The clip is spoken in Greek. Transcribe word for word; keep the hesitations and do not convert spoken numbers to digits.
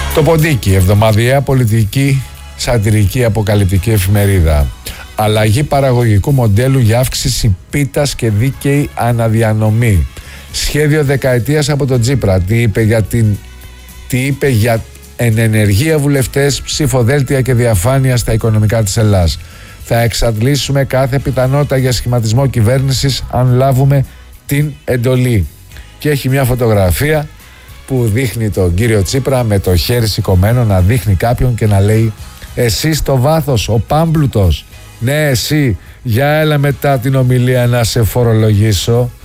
Το Ποντίκι, εβδομαδιαία πολιτική σατυρική αποκαλυπτική εφημερίδα. Αλλαγή παραγωγικού μοντέλου για αύξηση πίτας και δίκαιη αναδιανομή. Σχέδιο δεκαετίας από τον Τσίπρα. Τι είπε για, την... Τι είπε για ενενεργεία βουλευτές, ψηφοδέλτια και διαφάνεια στα οικονομικά της Ελλάδας. Θα εξαντλήσουμε κάθε πιθανότητα για σχηματισμό κυβέρνησης αν λάβουμε την εντολή. Και έχει μια φωτογραφία που δείχνει τον κύριο Τσίπρα με το χέρι σηκωμένο να δείχνει κάποιον και να λέει: εσύ στο βάθος, ο πάμπλουτος, ναι εσύ, για έλα μετά την ομιλία να σε φορολογήσω.